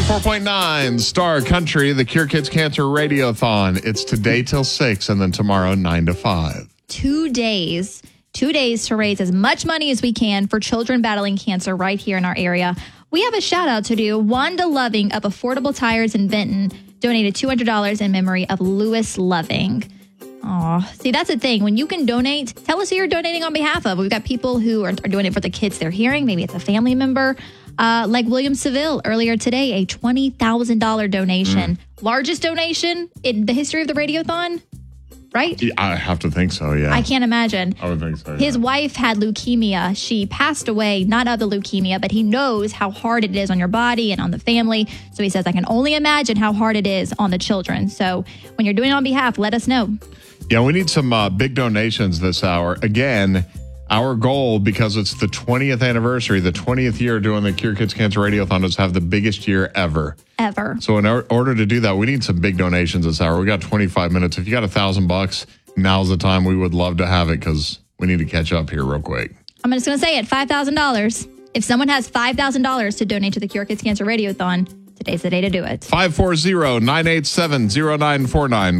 94.9 Star Country, the Cure Kids Cancer Radiothon. It's today till 6 and then tomorrow 9 to 5. 2 days. 2 days to raise as much money as we can for children battling cancer right here in our area. We have a shout out to do. Wanda Loving of Affordable Tires in Benton donated $200 in memory of Lewis Loving. Oh, see, that's the thing. When you can donate, tell us who you're donating on behalf of. We've got people who are doing it for the kids they're hearing. Maybe it's a family member. Like William Seville earlier today, a $20,000 donation. Largest donation in the history of the Radiothon, right? Yeah, I have to think so, yeah. I can't imagine. I would think so, yeah. His wife had leukemia. She passed away, not of the leukemia, but he knows how hard it is on your body and on the family. So he says, I can only imagine how hard it is on the children. So when you're doing it on behalf, let us know. Yeah, we need some big donations this hour. Again, our goal, because it's the 20th anniversary, the 20th year doing the Cure Kids Cancer Radiothon, is to have the biggest year ever. Ever. So in order to do that, we need some big donations this hour. We got 25 minutes. If you got $1,000, now's the time. We would love to have it because we need to catch up here real quick. I'm just going to say it, $5,000. If someone has $5,000 to donate to the Cure Kids Cancer Radiothon, today's the day to do it. 540-987-0949.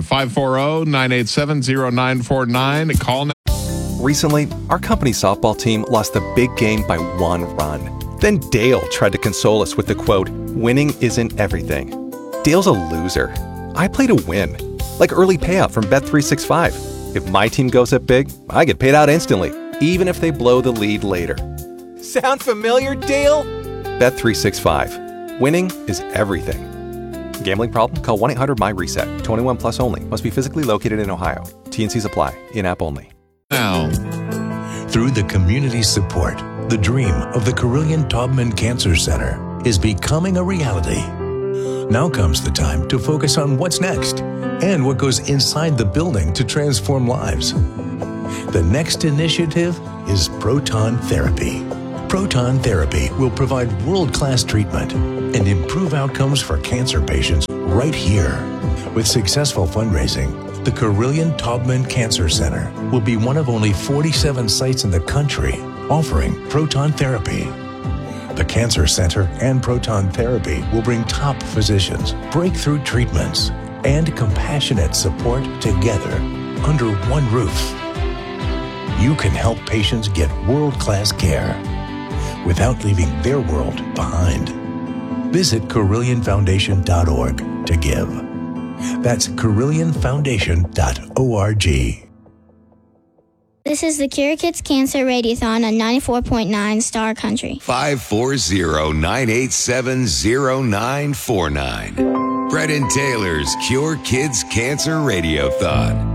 540-987-0949. Call now. Recently, our company softball team lost a big game by 1 run. Then Dale tried to console us with the quote, "Winning isn't everything." Dale's a loser. I play to win. Like early payout from Bet365. If my team goes up big, I get paid out instantly, even if they blow the lead later. Sound familiar, Dale? Bet365. Winning is everything. Gambling problem? Call 1-800-MY-RESET. 21 plus only. Must be physically located in Ohio. T&Cs apply. In-app only. Now, through the community support, the dream of the Carillion Taubman Cancer Center is becoming a reality. Now comes the time to focus on what's next and what goes inside the building to transform lives. The next initiative is proton therapy. Proton therapy will provide world-class treatment and improve outcomes for cancer patients right here. With successful fundraising, the Carillion Taubman Cancer Center will be one of only 47 sites in the country offering proton therapy. The Cancer Center and proton therapy will bring top physicians, breakthrough treatments, and compassionate support together under one roof. You can help patients get world-class care without leaving their world behind. Visit CarillionFoundation.org to give. That's CarillionFoundation.org. This is the Cure Kids Cancer Radiothon on 94.9 Star Country. 540-987-0949. Brett and Taylor's Cure Kids Cancer Radiothon.